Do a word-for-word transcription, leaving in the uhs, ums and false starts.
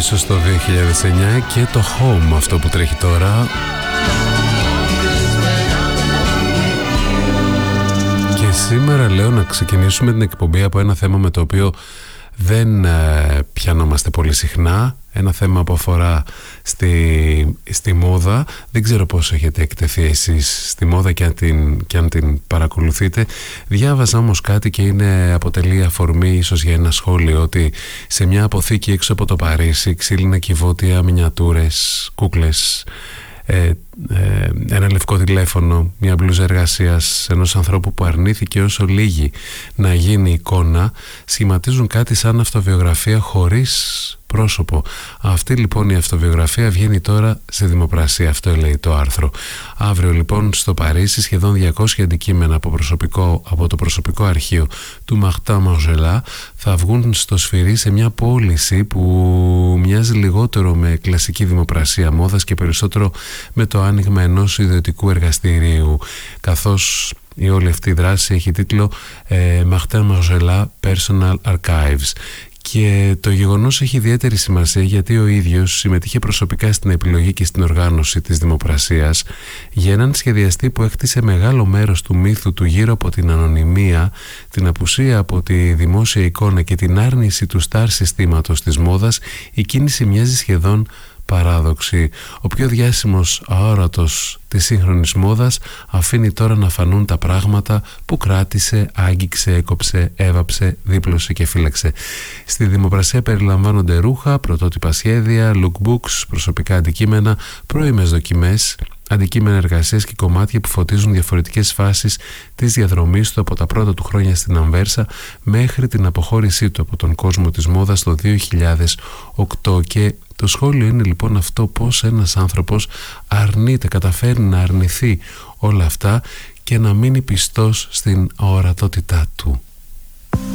πίσω στο δύο χιλιάδες εννιά και το Home, αυτό που τρέχει τώρα. Και σήμερα λέω να ξεκινήσουμε την εκπομπή από ένα θέμα με το οποίο δεν ε, πιανόμαστε πολύ συχνά. Ένα θέμα που αφορά στη, στη μόδα. Δεν ξέρω πώς έχετε εκτεθεί εσείς στη μόδα και αν, την, και αν την παρακολουθείτε. Διάβαζα όμως κάτι και είναι, αποτελεί αφορμή ίσως για ένα σχόλιο, ότι σε μια αποθήκη έξω από το Παρίσι ξύλινα κυβότια, μινιατούρες, κούκλες, Ε, ε, ένα λευκό τηλέφωνο, μια μπλούζα εργασίας ενός ανθρώπου που αρνήθηκε όσο λίγη να γίνει εικόνα, σχηματίζουν κάτι σαν αυτοβιογραφία χωρίς πρόσωπο. Αυτή λοιπόν η αυτοβιογραφία βγαίνει τώρα σε δημοπρασία, αυτό λέει το άρθρο. Αύριο λοιπόν στο Παρίσι σχεδόν διακόσια αντικείμενα από, προσωπικό, από το προσωπικό αρχείο του Μαχτά Μαρζελά θα βγουν στο σφυρί σε μια πώληση που μοιάζει λιγότερο με κλασική δημοπρασία μόδας και περισσότερο με το άνοιγμα ενός ιδιωτικού εργαστηρίου, καθώς η όλη αυτή η δράση έχει τίτλο ε, Μαχτά Μαρζελά Personal Archives. Και το γεγονός έχει ιδιαίτερη σημασία γιατί ο ίδιος συμμετείχε προσωπικά στην επιλογή και στην οργάνωση της δημοπρασίας για έναν σχεδιαστή που έκτισε μεγάλο μέρος του μύθου του γύρω από την ανωνυμία, την απουσία από τη δημόσια εικόνα και την άρνηση του στάρ συστήματος της μόδας. Η κίνηση μοιάζει σχεδόν παράδοξη. Ο πιο διάσημος αόρατος της σύγχρονης μόδας αφήνει τώρα να φανούν τα πράγματα που κράτησε, άγγιξε, έκοψε, έβαψε, δίπλωσε και φύλαξε. Στη δημοπρασία περιλαμβάνονται ρούχα, πρωτότυπα σχέδια, lookbooks, προσωπικά αντικείμενα, πρώιμες δοκιμές, αντικείμενα εργασίας και κομμάτια που φωτίζουν διαφορετικές φάσεις της διαδρομής του από τα πρώτα του χρόνια στην Αμβέρσα μέχρι την αποχώρησή του από τον κόσμο της μόδας το δύο χιλιάδες οκτώ. Και το σχόλιο είναι λοιπόν αυτό, πως ένας άνθρωπος αρνείται, καταφέρει να αρνηθεί όλα αυτά και να μείνει πιστός στην ορατότητά του.